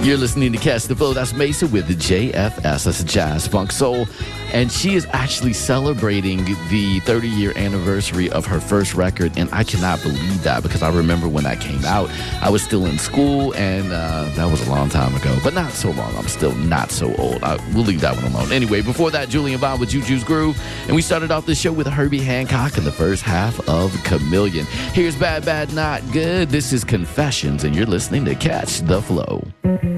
You're listening to Catch the Flow. That's Mesa with the JFS. That's Jazz Funk Soul. And she is actually celebrating the 30-year anniversary of her first record. And I cannot believe that because I remember when that came out, I was still in school, and that was a long time ago. But not so long. I'm still not so old. We'll leave that one alone. Anyway, before that, Julian Bond with Juju's Groove. And we started off the show with Herbie Hancock in the first half of Chameleon. Here's Bad Bad Not Good. This is Confessions, and you're listening to Catch the Flow.